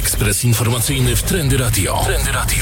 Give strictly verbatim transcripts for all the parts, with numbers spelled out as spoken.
Ekspres informacyjny w Trendy Radio. Trendy Radio.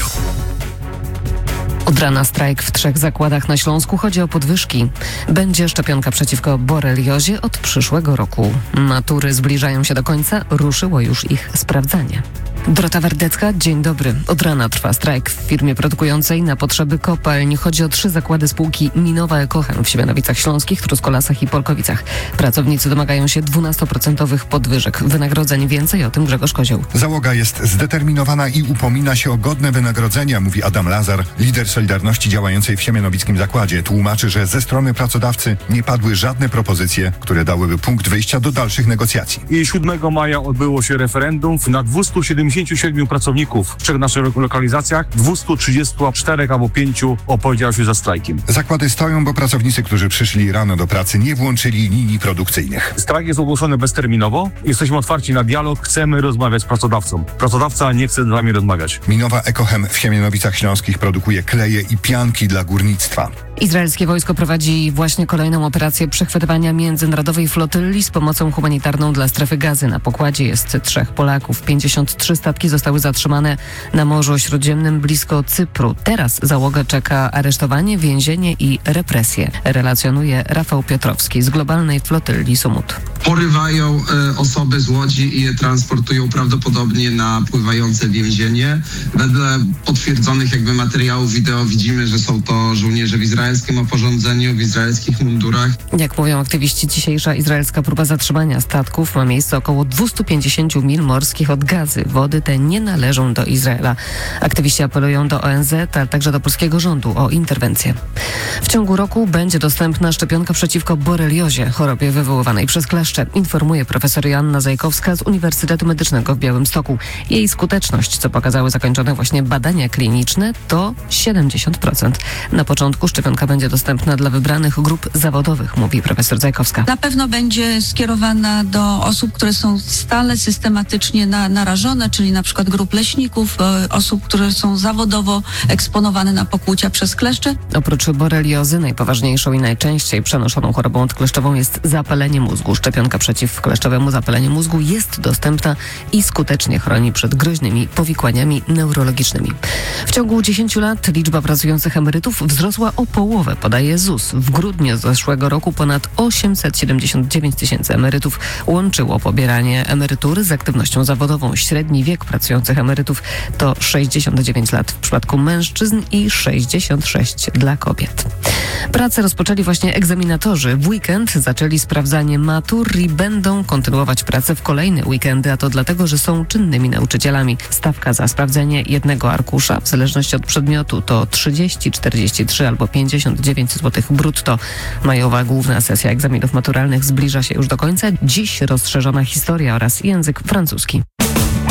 Od rana strajk w trzech zakładach na Śląsku. Chodzi o podwyżki. Będzie szczepionka przeciwko boreliozie od przyszłego roku. Matury zbliżają się do końca. Ruszyło już ich sprawdzanie. Dorota Wardecka, dzień dobry. Od rana trwa strajk w firmie produkującej na potrzeby kopalń. Chodzi o trzy zakłady spółki Minowa Ekochem w Siemianowicach Śląskich, Truskolasach i Polkowicach. Pracownicy domagają się dwunastoprocentowych podwyżek wynagrodzeń. Więcej o tym Grzegorz Kozioł. Załoga jest zdeterminowana i upomina się o godne wynagrodzenia, mówi Adam Lazar, lider Solidarności działającej w Siemianowickim Zakładzie. Tłumaczy, że ze strony pracodawcy nie padły żadne propozycje, które dałyby punkt wyjścia do dalszych negocjacji. I siódmego maja odbyło się referendum. Na dwieście siedemdziesiąt siedmiu pracowników w trzech naszych lokalizacjach dwieście trzydzieści cztery albo pięć opowiedziało się za strajkiem. Zakłady stoją, bo pracownicy, którzy przyszli rano do pracy, nie włączyli linii produkcyjnych. Strajk jest ogłoszony bezterminowo. Jesteśmy otwarci na dialog. Chcemy rozmawiać z pracodawcą. Pracodawca nie chce z nami rozmawiać. Minowa Ekochem w Siemianowicach Śląskich produkuje kleje i pianki dla górnictwa. Izraelskie wojsko prowadzi właśnie kolejną operację przechwytywania międzynarodowej flotyli z pomocą humanitarną dla strefy Gazy. Na pokładzie jest trzech Polaków. pięćdziesiąt trzy statki zostały zatrzymane na Morzu Śródziemnym blisko Cypru. Teraz załogę czeka aresztowanie, więzienie i represje. Relacjonuje Rafał Piotrowski z globalnej flotyli Sumut. Porywają y, osoby z łodzi i je transportują prawdopodobnie na pływające więzienie. Wedle potwierdzonych jakby materiałów wideo widzimy, że są to żołnierze w izraelskim oporządzeniu, w izraelskich mundurach. Jak mówią aktywiści, dzisiejsza izraelska próba zatrzymania statków ma miejsce około dwieście pięćdziesiąt mil morskich od Gazy. Wody te nie należą do Izraela. Aktywiści apelują do O N Z, ale także do polskiego rządu o interwencję. W ciągu roku będzie dostępna szczepionka przeciwko boreliozie, chorobie wywoływanej przez kleszcze, informuje profesor Joanna Zajkowska z Uniwersytetu Medycznego w Białymstoku. Jej skuteczność, co pokazały zakończone właśnie badania kliniczne, to siedemdziesiąt procent. Na początku szczepionka będzie dostępna dla wybranych grup zawodowych, mówi profesor Zajkowska. Na pewno będzie skierowana do osób, które są stale systematycznie na, narażone, czyli na przykład grup leśników, e, osób, które są zawodowo eksponowane na pokłucia przez kleszcze. Oprócz boreliozy najpoważniejszą i najczęściej przenoszoną chorobą odkleszczową jest zapalenie mózgu. Szczepionka przeciw kleszczowemu zapaleniu mózgu jest dostępna i skutecznie chroni przed groźnymi powikłaniami neurologicznymi. W ciągu dziesięciu lat liczba pracujących emerytów wzrosła o połowę, podaje Z U S. W grudniu zeszłego roku ponad osiemset siedemdziesiąt dziewięć tysięcy emerytów łączyło pobieranie emerytury z aktywnością zawodową. Średni wiek pracujących emerytów to sześćdziesiąt dziewięć lat w przypadku mężczyzn i sześćdziesiąt sześć dla kobiet. Pracę rozpoczęli właśnie egzaminatorzy. W weekend zaczęli sprawdzanie matur i będą kontynuować pracę w kolejne weekendy, a to dlatego, że są czynnymi nauczycielami. Stawka za sprawdzenie jednego arkusza, w zależności od przedmiotu, to trzydzieści, czterdzieści trzy albo pięćdziesiąt dziewięć złotych brutto. Majowa główna sesja egzaminów maturalnych zbliża się już do końca. Dziś rozszerzona historia oraz język francuski.